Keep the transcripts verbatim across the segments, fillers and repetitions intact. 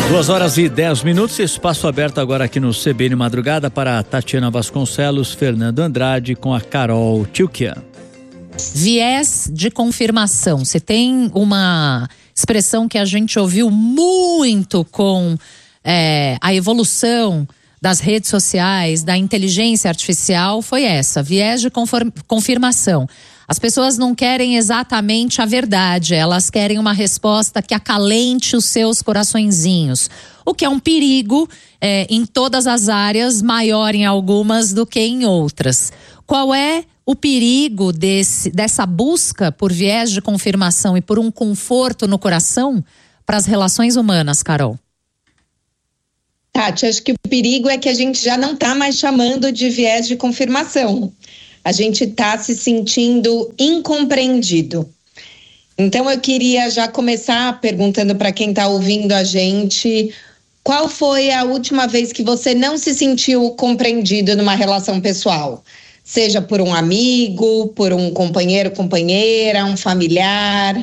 Duas horas e dez minutos, espaço aberto agora aqui no C B N Madrugada para a Tatiana Vasconcelos, Fernando Andrade com a Carol Tchoukian. Viés de confirmação. Você tem uma expressão que a gente ouviu muito com é, a evolução das redes sociais, da inteligência artificial, foi essa, viés de conform, confirmação. As pessoas não querem exatamente a verdade, elas querem uma resposta que acalente os seus coraçõezinhos. O que é um perigo é, em todas as áreas, maior em algumas do que em outras. Qual é o perigo desse, dessa busca por viés de confirmação e por um conforto no coração para as relações humanas, Carol? Tati, acho que o perigo é que a gente já não está mais chamando de viés de confirmação. A gente está se sentindo incompreendido. Então eu queria já começar perguntando para quem está ouvindo a gente, qual foi a última vez que você não se sentiu compreendido numa relação pessoal? Seja por um amigo, por um companheiro, companheira, um familiar,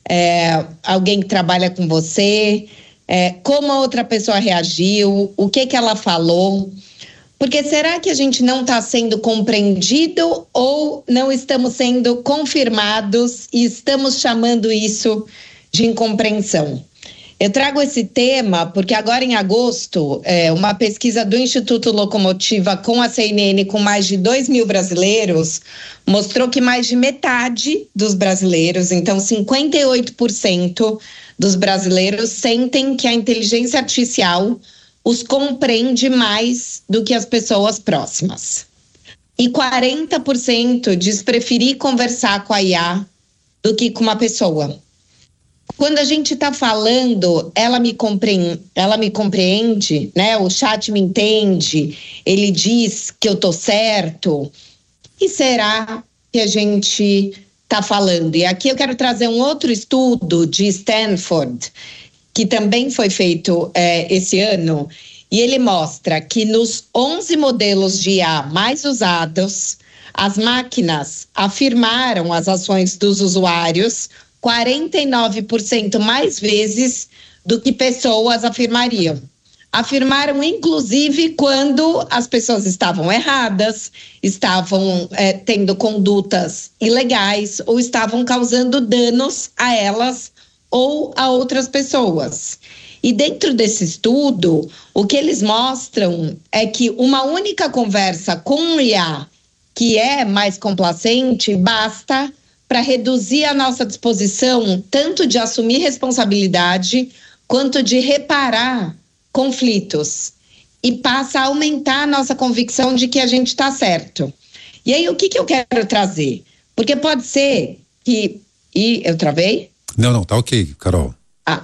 é, alguém que trabalha com você, é, como a outra pessoa reagiu, o que que ela falou. Porque será que a gente não está sendo compreendido ou não estamos sendo confirmados e estamos chamando isso de incompreensão? Eu trago esse tema porque agora em agosto, é, uma pesquisa do Instituto Locomotiva com a C N N com mais de dois mil brasileiros mostrou que mais de metade dos brasileiros, então cinquenta e oito por cento dos brasileiros sentem que a inteligência artificial os compreende mais do que as pessoas próximas. E quarenta por cento diz preferir conversar com a I A do que com uma pessoa. Quando a gente está falando, ela me compreende, ela me compreende, né? O chat me entende, ele diz que eu tô certo. E será que a gente está falando? E aqui eu quero trazer um outro estudo de Stanford, que também foi feito é, esse ano, e ele mostra que nos onze modelos de I A mais usados, as máquinas afirmaram as ações dos usuários quarenta e nove por cento mais vezes do que pessoas afirmariam. Afirmaram, inclusive, quando as pessoas estavam erradas, estavam é, tendo condutas ilegais ou estavam causando danos a elas ou a outras pessoas. E dentro desse estudo, o que eles mostram é que uma única conversa com o I A, que é mais complacente, basta para reduzir a nossa disposição tanto de assumir responsabilidade quanto de reparar conflitos. E passa a aumentar a nossa convicção de que a gente está certo. E aí, o que, que eu quero trazer? Porque pode ser que... E eu travei? Não, não, tá ok, Carol. Ah,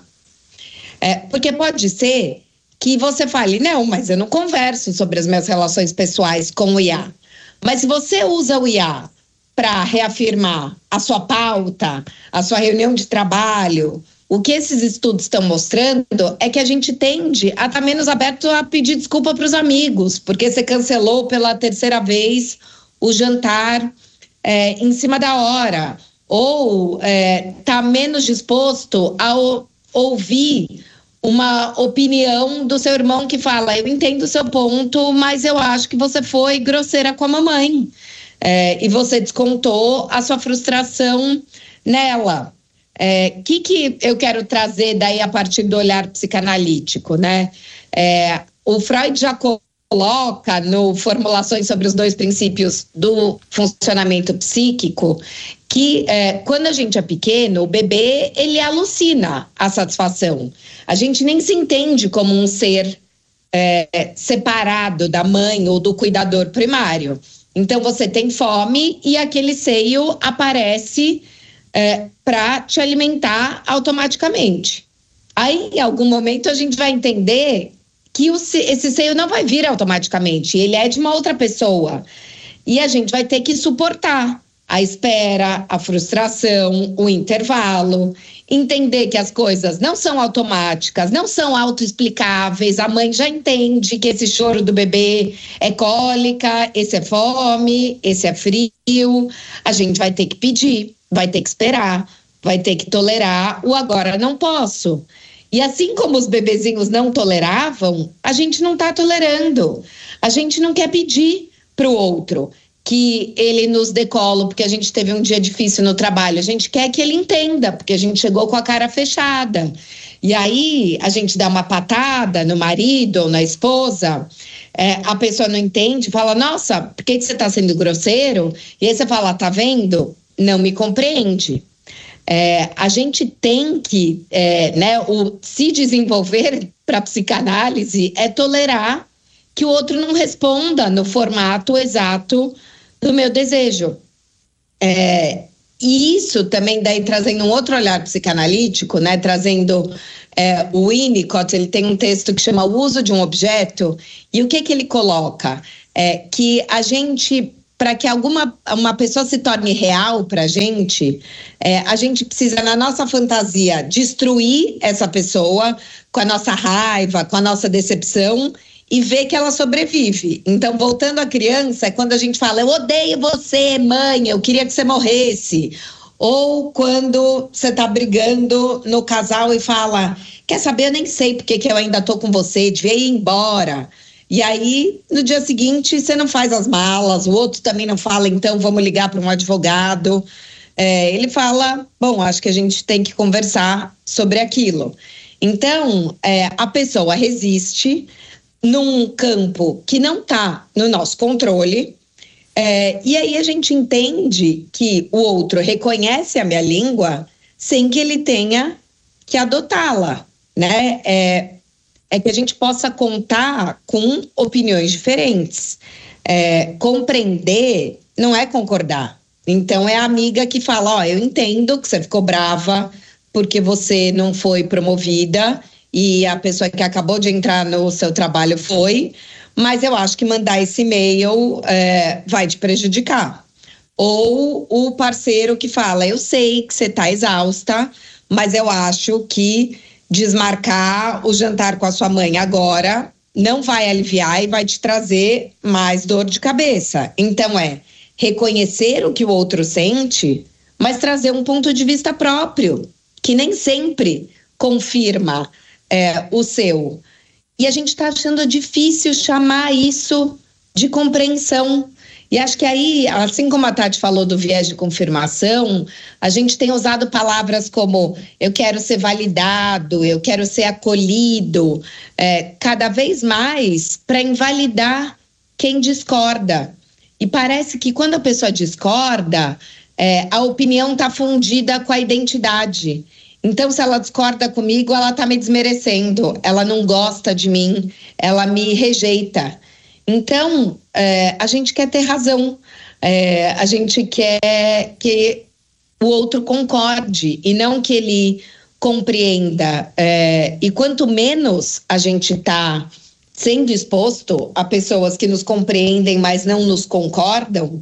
é, porque pode ser que você fale, não, mas eu não converso sobre as minhas relações pessoais com o I A. Mas se você usa o I A para reafirmar a sua pauta, a sua reunião de trabalho, o que esses estudos estão mostrando é que a gente tende a estar menos aberto a pedir desculpa para os amigos, porque você cancelou pela terceira vez o jantar é, em cima da hora, ou está é, menos disposto a o, ouvir uma opinião do seu irmão que fala, eu entendo o seu ponto, mas eu acho que você foi grosseira com a mamãe. É, e você descontou a sua frustração nela. O é, que, que eu quero trazer daí a partir do olhar psicanalítico, né? É, o Freud já coloca no Formulações sobre os dois princípios do funcionamento psíquico que é, quando a gente é pequeno, o bebê, ele alucina a satisfação. A gente nem se entende como um ser é, separado da mãe ou do cuidador primário. Então, você tem fome e aquele seio aparece é, para te alimentar automaticamente. Aí, em algum momento, a gente vai entender que o, esse seio não vai vir automaticamente, ele é de uma outra pessoa. E a gente vai ter que suportar a espera, a frustração, o intervalo, entender que as coisas não são automáticas, não são autoexplicáveis. A mãe já entende que esse choro do bebê é cólica, esse é fome, esse é frio. A gente vai ter que pedir, vai ter que esperar, vai ter que tolerar o agora não posso. E assim como os bebezinhos não toleravam, a gente não está tolerando. A gente não quer pedir para o outro que ele nos dê colo porque a gente teve um dia difícil no trabalho. A gente quer que ele entenda, porque a gente chegou com a cara fechada. E aí a gente dá uma patada no marido ou na esposa, é, a pessoa não entende, fala, nossa, por que, que você está sendo grosseiro? E aí você fala, tá vendo? Não me compreende. É, a gente tem que, é, né, o, se desenvolver para psicanálise é tolerar que o outro não responda no formato exato do meu desejo. É, e isso também daí trazendo um outro olhar psicanalítico, né, trazendo é, o Winnicott, ele tem um texto que chama O Uso de um Objeto, e o que que ele coloca? É, que a gente, para que alguma uma pessoa se torne real para a gente, é, a gente precisa, na nossa fantasia, destruir essa pessoa com a nossa raiva, com a nossa decepção, e ver que ela sobrevive. Então, voltando à criança, é quando a gente fala, eu odeio você, mãe, eu queria que você morresse. Ou quando você tá brigando no casal e fala, quer saber, eu nem sei porque que eu ainda tô com você, devia ir embora. E aí, no dia seguinte, você não faz as malas, o outro também não fala, então vamos ligar para um advogado. É, ele fala, bom, acho que a gente tem que conversar sobre aquilo. Então, é, a pessoa resiste num campo que não está no nosso controle, é, e aí a gente entende que o outro reconhece a minha língua sem que ele tenha que adotá-la, né? É, é que a gente possa contar com opiniões diferentes. É, compreender não é concordar. Então é a amiga que fala, ó, eu entendo que você ficou brava porque você não foi promovida e a pessoa que acabou de entrar no seu trabalho foi, mas eu acho que mandar esse e-mail é, vai te prejudicar. Ou o parceiro que fala, eu sei que você está exausta, mas eu acho que desmarcar o jantar com a sua mãe agora não vai aliviar e vai te trazer mais dor de cabeça. Então é reconhecer o que o outro sente, mas trazer um ponto de vista próprio, que nem sempre confirma É, o seu. E a gente está achando difícil chamar isso de compreensão. E acho que aí, assim como a Tati falou do viés de confirmação, a gente tem usado palavras como eu quero ser validado, eu quero ser acolhido, é, cada vez mais para invalidar quem discorda. E parece que quando a pessoa discorda, é, a opinião está fundida com a identidade. Então, se ela discorda comigo, ela está me desmerecendo, ela não gosta de mim, ela me rejeita. Então, é, a gente quer ter razão, é, a gente quer que o outro concorde e não que ele compreenda. É, e quanto menos a gente está sendo exposto a pessoas que nos compreendem, mas não nos concordam,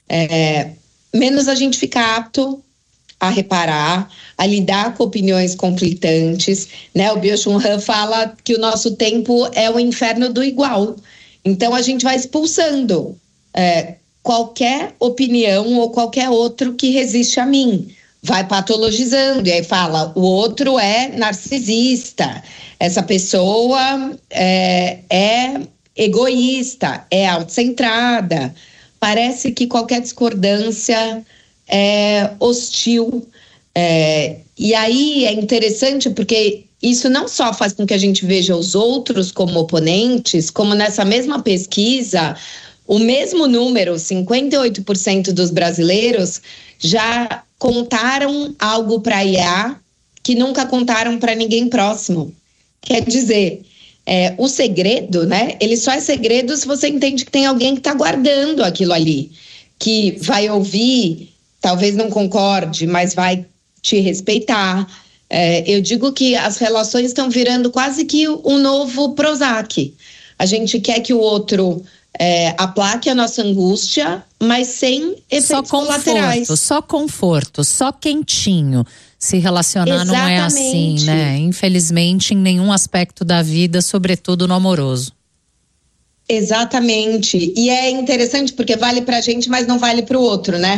é, menos a gente fica apto a reparar, a lidar com opiniões conflitantes, né? O Byung-Chul Han fala que o nosso tempo é o inferno do igual. Então a gente vai expulsando é, qualquer opinião ou qualquer outro que resiste a mim. Vai patologizando e aí fala, o outro é narcisista, essa pessoa é, é egoísta, é autocentrada. Parece que qualquer discordância é hostil, é, e aí é interessante porque isso não só faz com que a gente veja os outros como oponentes, como nessa mesma pesquisa, o mesmo número, cinquenta e oito por cento dos brasileiros já contaram algo para a I A que nunca contaram para ninguém próximo. Quer dizer, é, o segredo, né? Ele só é segredo se você entende que tem alguém que está guardando aquilo ali, que vai ouvir. Talvez não concorde, mas vai te respeitar. É, eu digo que as relações estão virando quase que um novo Prozac. A gente quer que o outro é, aplaque a nossa angústia, mas sem efeitos só conforto, colaterais. Só conforto, só quentinho. Se relacionar Exatamente. Não é assim, né? Infelizmente, em nenhum aspecto da vida, sobretudo no amoroso. Exatamente. E é interessante porque vale pra gente, mas não vale pro outro, né?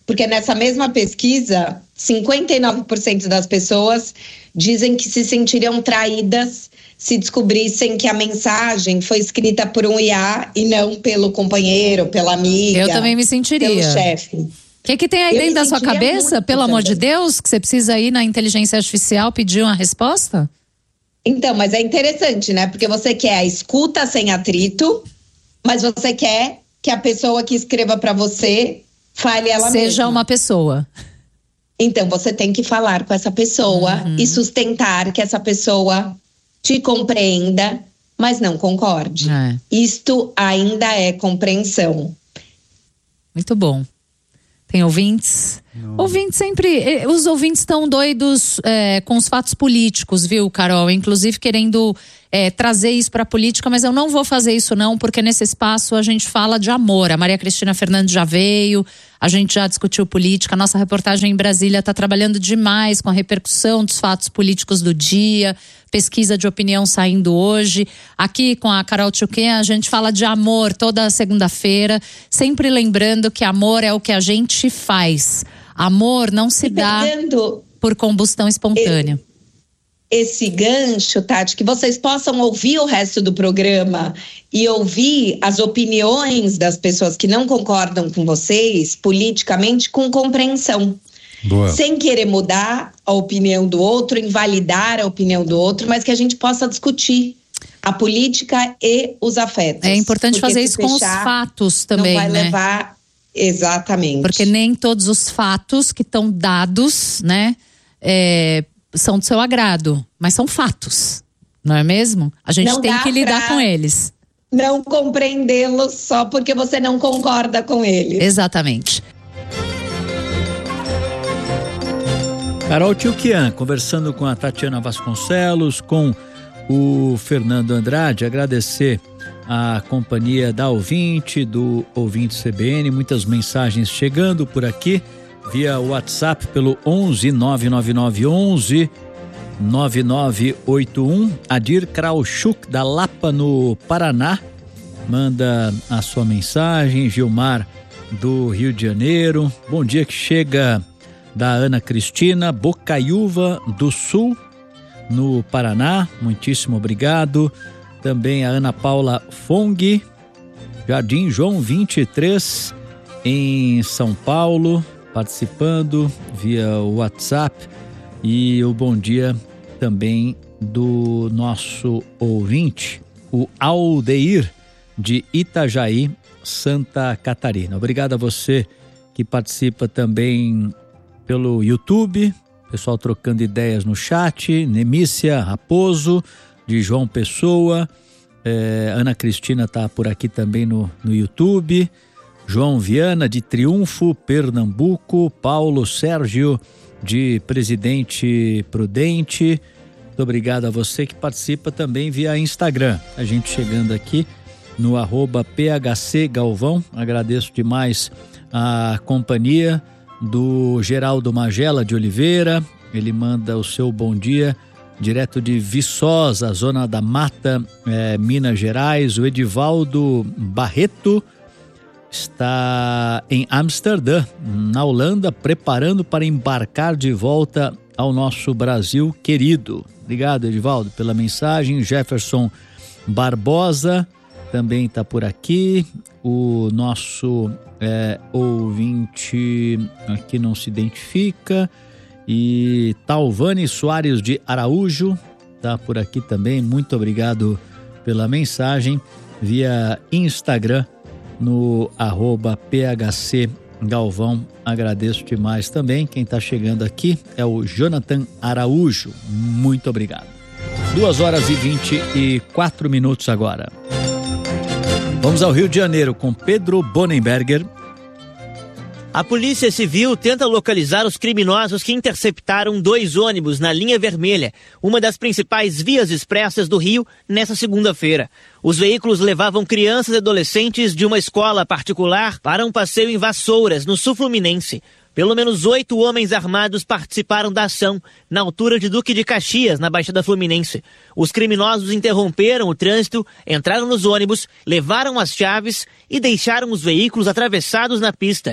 Porque nessa mesma pesquisa, cinquenta e nove por cento das pessoas dizem que se sentiriam traídas se descobrissem que a mensagem foi escrita por um I A e não pelo companheiro, pela amiga. Eu também me sentiria. Pelo chefe. O que, que tem aí Eu dentro da sua cabeça, pelo amor de Deus, que você precisa ir na inteligência artificial pedir uma resposta? Então, mas é interessante, né? Porque você quer a escuta sem atrito, mas você quer que a pessoa que escreva para você fale ela mesma. Seja uma pessoa. Então, você tem que falar com essa pessoa Uhum. e sustentar que essa pessoa te compreenda, mas não concorde. É. Isto ainda é compreensão. Muito bom. Tem ouvintes? Não. Ouvintes sempre... Os ouvintes estão doidos é, com os fatos políticos, viu, Carol? Inclusive querendo é, trazer isso para a política, mas eu não vou fazer isso não, porque nesse espaço a gente fala de amor. A Maria Cristina Fernandes já veio, a gente já discutiu política. A nossa reportagem em Brasília está trabalhando demais com a repercussão dos fatos políticos do dia, pesquisa de opinião saindo hoje. Aqui com a Carol Tchuquem a gente fala de amor toda segunda-feira, sempre lembrando que amor é o que a gente faz. Amor não se dá por combustão espontânea. Esse gancho, Tati, que vocês possam ouvir o resto do programa e ouvir as opiniões das pessoas que não concordam com vocês politicamente com compreensão. Boa. Sem querer mudar a opinião do outro, invalidar a opinião do outro, mas que a gente possa discutir a política e os afetos. É importante fazer isso com os fatos também, não vai né? levar... Exatamente. Porque nem todos os fatos que estão dados, né, é, são do seu agrado, mas são fatos, não é mesmo? A gente não tem que lidar com eles. Não compreendê-los só porque você não concorda com eles. Exatamente. Carol Tchuquem, conversando com a Tatiana Vasconcelos, com o Fernando Andrade, agradecer a companhia da ouvinte, do ouvinte C B N, muitas mensagens chegando por aqui via WhatsApp pelo onze nove nove nove onze nove nove oito um. Adir Krauschuk da Lapa, no Paraná, manda a sua mensagem. Gilmar do Rio de Janeiro, bom dia, que chega da Ana Cristina Bocaiúva do Sul, no Paraná, muitíssimo obrigado. Também a Ana Paula Fong, Jardim João vinte e três, em São Paulo, participando via WhatsApp. E o bom dia também do nosso ouvinte, o Aldeir, de Itajaí, Santa Catarina. Obrigado a você que participa também pelo YouTube, pessoal trocando ideias no chat. Nemícia Raposo, de João Pessoa, é, Ana Cristina está por aqui também no, no YouTube, João Viana de Triunfo, Pernambuco, Paulo Sérgio de Presidente Prudente. Muito obrigado a você que participa também via Instagram. A gente chegando aqui no arroba P H C Galvão, agradeço demais a companhia do Geraldo Magela de Oliveira, ele manda o seu bom dia direto de Viçosa, Zona da Mata, é, Minas Gerais. O Edivaldo Barreto está em Amsterdã, na Holanda, preparando para embarcar de volta ao nosso Brasil querido. Obrigado, Edivaldo, pela mensagem. Jefferson Barbosa também está por aqui. O nosso é, ouvinte aqui não se identifica. E Talvani Soares de Araújo está por aqui também. Muito obrigado pela mensagem via Instagram no arroba P H C Galvão. Agradeço demais também. Quem está chegando aqui é o Jonathan Araújo. Muito obrigado. Duas horas e vinte e quatro minutos agora. Vamos ao Rio de Janeiro com Pedro Bonenberger. A Polícia Civil tenta localizar os criminosos que interceptaram dois ônibus na linha vermelha, uma das principais vias expressas do Rio, nessa segunda-feira. Os veículos levavam crianças e adolescentes de uma escola particular para um passeio em Vassouras, no sul fluminense. Pelo menos oito homens armados participaram da ação, na altura de Duque de Caxias, na Baixada Fluminense. Os criminosos interromperam o trânsito, entraram nos ônibus, levaram as chaves e deixaram os veículos atravessados na pista.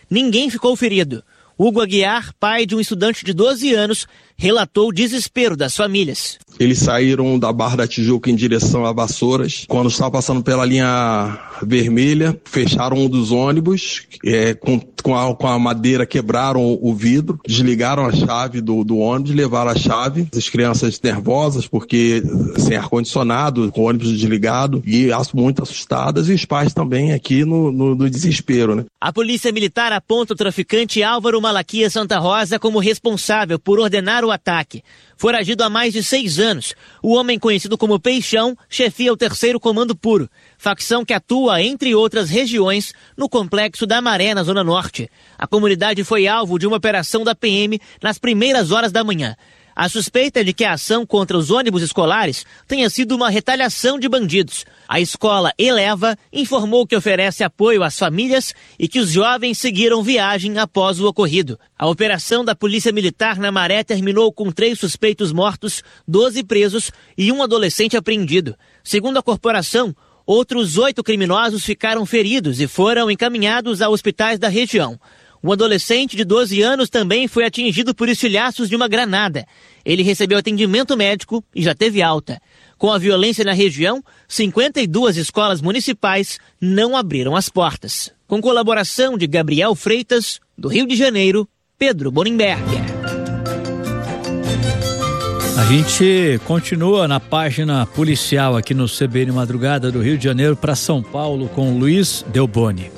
Ninguém ficou ferido. Hugo Aguiar, pai de um estudante de doze anos, relatou o desespero das famílias. Eles saíram da Barra da Tijuca em direção a Vassouras. Quando estava passando pela linha vermelha, fecharam um dos ônibus, é, com, com, a, com a madeira quebraram o vidro, desligaram a chave do, do ônibus, levaram a chave. As crianças nervosas, porque sem ar-condicionado, com o ônibus desligado, e muito assustadas, e os pais também aqui no, no, no desespero, né? A Polícia Militar aponta o traficante Álvaro Malaquias Santa Rosa como responsável por ordenar o ataque. Foragido há mais de seis anos, o homem conhecido como Peixão chefia o terceiro Comando Puro, facção que atua, entre outras regiões, no complexo da Maré, na Zona Norte. A comunidade foi alvo de uma operação da P M nas primeiras horas da manhã. A suspeita é de que a ação contra os ônibus escolares tenha sido uma retaliação de bandidos. A escola Eleva informou que oferece apoio às famílias e que os jovens seguiram viagem após o ocorrido. A operação da Polícia Militar na Maré terminou com três suspeitos mortos, doze presos e um adolescente apreendido. Segundo a corporação, outros oito criminosos ficaram feridos e foram encaminhados a hospitais da região. Um adolescente de doze anos também foi atingido por estilhaços de uma granada. Ele recebeu atendimento médico e já teve alta. Com a violência na região, cinquenta e duas escolas municipais não abriram as portas. Com colaboração de Gabriel Freitas, do Rio de Janeiro, Pedro Bonenberger. A gente continua na página policial aqui no C B N Madrugada do Rio de Janeiro para São Paulo com Luiz Delboni.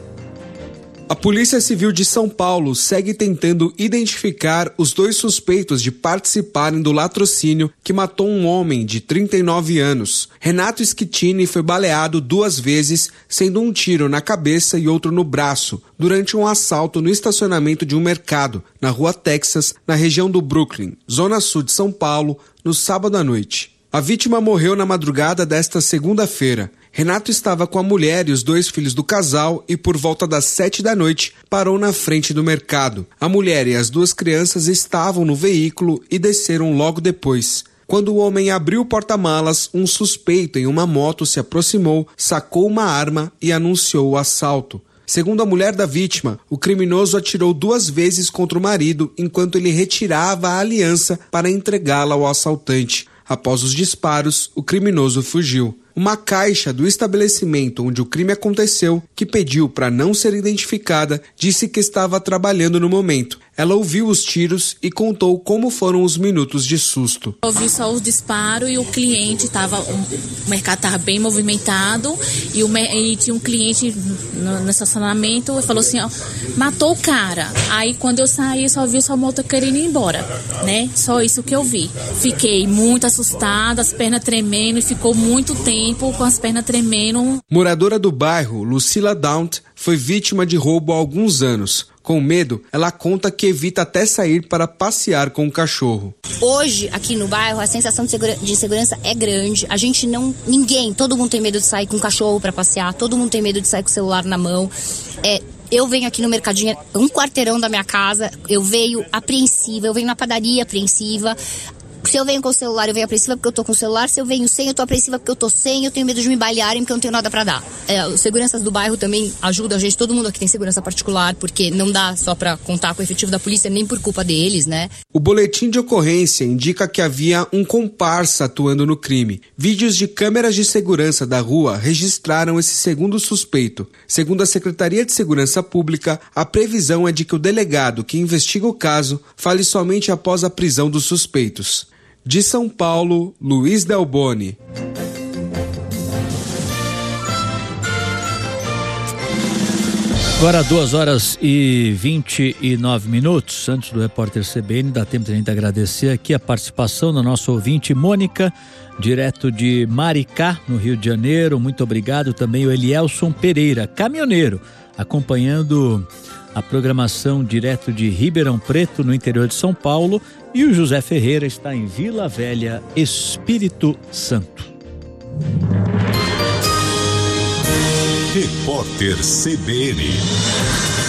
A Polícia Civil de São Paulo segue tentando identificar os dois suspeitos de participarem do latrocínio que matou um homem de trinta e nove anos. Renato Schettini foi baleado duas vezes, sendo um tiro na cabeça e outro no braço, durante um assalto no estacionamento de um mercado, na Rua Texas, na região do Brooklyn, zona sul de São Paulo, no sábado à noite. A vítima morreu na madrugada desta segunda-feira. Renato estava com a mulher e os dois filhos do casal e, por volta das sete da noite, parou na frente do mercado. A mulher e as duas crianças estavam no veículo e desceram logo depois. Quando o homem abriu o porta-malas, um suspeito em uma moto se aproximou, sacou uma arma e anunciou o assalto. Segundo a mulher da vítima, o criminoso atirou duas vezes contra o marido enquanto ele retirava a aliança para entregá-la ao assaltante. Após os disparos, o criminoso fugiu. Uma caixa do estabelecimento onde o crime aconteceu, que pediu para não ser identificada, disse que estava trabalhando no momento. Ela ouviu os tiros e contou como foram os minutos de susto. Eu ouvi só os disparos e o cliente estava, o mercado estava bem movimentado e, o, e tinha um cliente no, no estacionamento e falou assim, ó, matou o cara. Aí quando eu saí, eu só vi sua moto querendo ir embora, né? Só isso que eu vi. Fiquei muito assustada, as pernas tremendo e ficou muito tempo com as pernas tremendo. Moradora do bairro, Lucila Daunt, foi vítima de roubo há alguns anos. Com medo, ela conta que evita até sair para passear com o cachorro. Hoje, aqui no bairro, a sensação de, segura- de segurança é grande. A gente não... Ninguém, todo mundo tem medo de sair com o cachorro para passear, todo mundo tem medo de sair com o celular na mão. É... Eu venho aqui no mercadinho, um quarteirão da minha casa, eu venho apreensiva, eu venho na padaria apreensiva. Se eu venho com o celular, eu venho apreensiva porque eu tô com o celular. Se eu venho sem, eu tô apreensiva porque eu tô sem. Eu tenho medo de me balearem porque eu não tenho nada pra dar. É, os seguranças do bairro também ajudam a gente. Todo mundo aqui tem segurança particular, porque não dá só pra contar com o efetivo da polícia, nem por culpa deles, né? O boletim de ocorrência indica que havia um comparsa atuando no crime. Vídeos de câmeras de segurança da rua registraram esse segundo suspeito. Segundo a Secretaria de Segurança Pública, a previsão é de que o delegado que investiga o caso fale somente após a prisão dos suspeitos. De São Paulo, Luiz Delboni. Agora duas horas e vinte e nove minutos, antes do repórter C B N, dá tempo de a gente agradecer aqui a participação da nossa ouvinte Mônica, direto de Maricá, no Rio de Janeiro. Muito obrigado. Também o Elielson Pereira, caminhoneiro, acompanhando a programação direto de Ribeirão Preto, no interior de São Paulo. E o José Ferreira está em Vila Velha, Espírito Santo. Repórter C B N.